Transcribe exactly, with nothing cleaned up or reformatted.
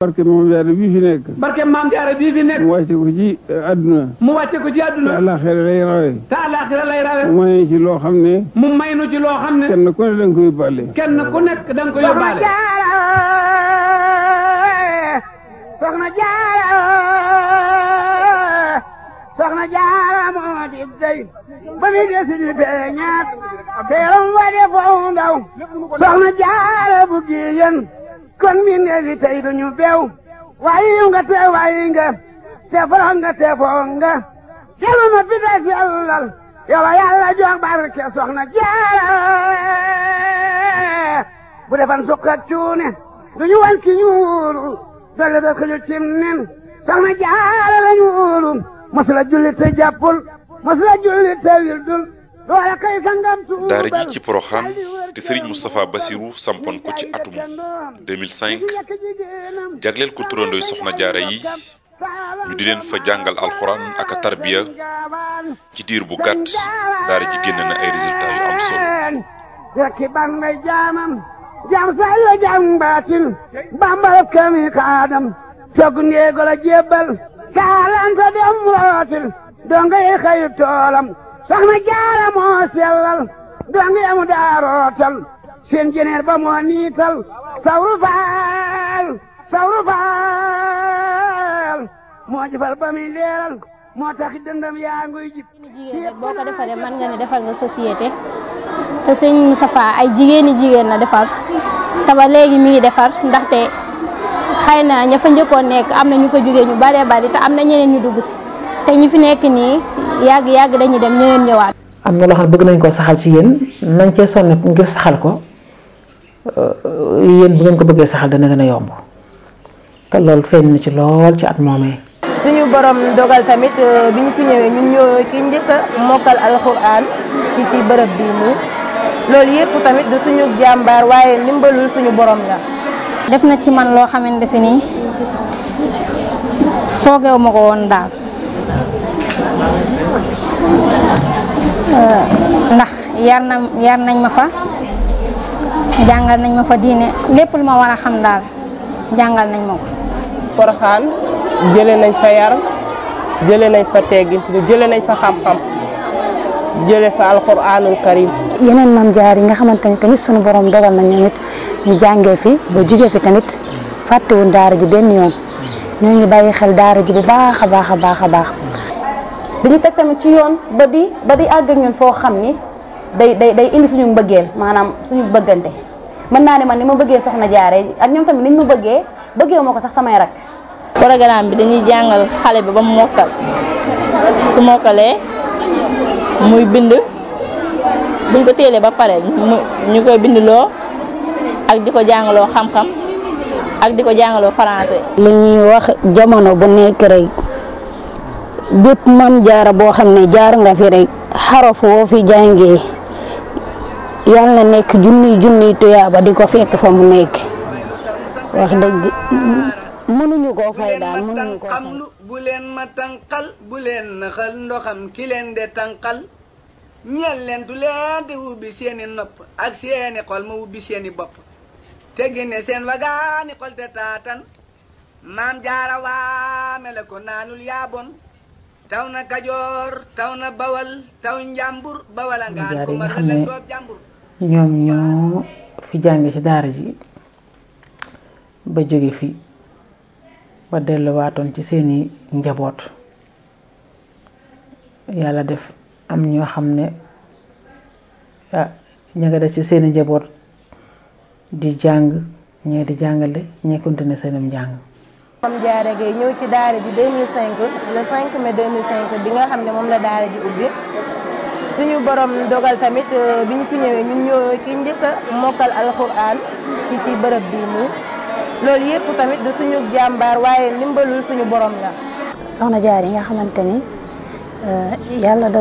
barke Maam Jaara bii fi nekk. barke Maam Jaara bii fi nekk. mu wàcce ko ci àdduna. mu wàcce ko ci àdduna. te àllaaxira lay rawe. te àllaaxira lay rawe. mu may ci loo xam ne. mu may nu ci loo xam ne. kenn ku ne da nga ko yóbbaale. kenn ku nekk da nga ko yóbbaale. Soxna Jaara Soxna Jaara moo di dey ba mi desi di beñaat teeram wa de foo ndaw Soxna Jaara bu giyen kon mi neefi tey duñu beew waayi nga te waayi nga te foro nga te foo nga kelu ma fi des yàllal yow yàlla jox barke Soxna Jaara bu defan sukk ak cuune duñu wan ki ñuulu dolle da ko ñu cim nen Soxna Jaara la ñuulu masula julli te jàppul masula julli te wildul loola kay sangam tuubal daara ji ci Porokhane te Serigne Moustapha Bassirou sampoon ko ci atum deux mille cinq jagleel ko turandooy Soxna Jaara yi ñu di leen fa jàngal alxuraan ak tarbiya ci diir bu gàtt daara ji génn na ay résultats yu am solo. rekki ban may jaamam jaam say la jaam baatil bambal kami kaadam cog ndeego la jébbal kaalanta dem rootil donga yi xëyu toolam Soxna Jaara moo sellal donga yamu daa rootal seen jeneer ba moo niital sawru faal sawru faal moo jëfal ba muy leeral moo tax dëndam yaa nguy jib jigéen rek boo ko defaree mën nga ne defal nga société te sëñ Moustapha ay jigéeni jigéen la defar te ba léegi mi ngi defar ndaxte xëy na ña fa njëkkoon nekk am na ñu fa jógee ñu baree bari te am na ñeneen ñu dugg si te ñi fi nekk nii yàgg yàgg dañuy dem ñeneen ñëwaat. am na loo xam ne bëgg nañ koo saxal ci yéen nañ cee sonn ngir saxal ko yéen bu ngeen ko bëggee saxal dana gën a yomb te loolu feeñ na ci lool ci at moomee. suñu borom dogal tamit bi ñu fi ñëwee ñun ñoo ki njëkk a mokkal alxuraan ci ci bërëb bii nii loolu yëpp tamit du suñu jàmbaar waaye ndimbalul suñu borom la. def na ci man loo xamante si nii foogeewu ma ko woon daal ndax yar na yar nañ ma fa jàngal nañ ma fa diine lépp lu ma war a xam daal jàngal nañ ma ko. Porokhane jëlee nañ fa yar jëlee nañ fa teggin jëlee nañ fa xam-xam jëlee fa alxuraanul karim. yeneen Maam Jaara yi nga xamante ni tamit sunu borom dogal na ñoom it ñu jàngee fi ba jugee fi tamit fàttewuñ daara ji benn yoon ñoo ngi bàyyi xel daara ji bu baax a baax a baax a baax. dañu teg tamit ci yoon ba di ba di àgg ak ñun foo xam ni day day day indi suñu mbëggeel maanaam suñu bëggante mën naa ne man ni ma bëggee Soxna Jaara ak ñoom tamit niñ ma bëggee bëggee moo ko sax samay rak. programme bi dañuy jàngal xale bi ba mu mokkal su mokkalee muy bind buñ ko téelee ba pare ñu koy bindloo ak di ko jàngaloo xam-xam ak di ko jàngaloo français. li ñuy wax jamono bu nekk rek bépp Maam Jaara boo xam ne jaar nga fi rek xaraf woo fi jàngee yàlla na nekk junniy junniy tuyaaba di ko fekk fa mu nekk wax dëgg mënuñu koo fay daal mënuñu koo fay. bu leen ma tànqal bu leen naxal ndoxam ki leen de tànqal ñeel leen tu leen di ubbi seeni nopp ak seeni xol ma ubbi seeni bopp te génne seen wagaani xol te taatan Maam Jaara waame la ko naanul yaabon taw na Kajoor taw na Bawal taw Njàmbur Bawal a ngaan ko ma la doob Njàmbur. ñoom ñoo fi jànge ci daara ji ba jóge fi ba delluwaatoon ci seeni njaboot yàlla def am ñoo xam ne ah ña nga def ci seeni njaboot di jàng ñee di jàngale ñee continuer seenum njàng. Maam Jaara Gaye ñëw ci daara ji deux mille cinq le cinq mai deux mille cinq bi nga xam ne moom la daara ji ubbi suñu borom dogal tamit bi ñu fi ñëwee ñun ñoo ki njëkk a mokkal alxuraan ci ci bërëb bii nii loolu yëpp tamit du suñu jàmbaar waaye ndimbalul suñu borom la. Soxna Jaara yi nga xamante ni yàlla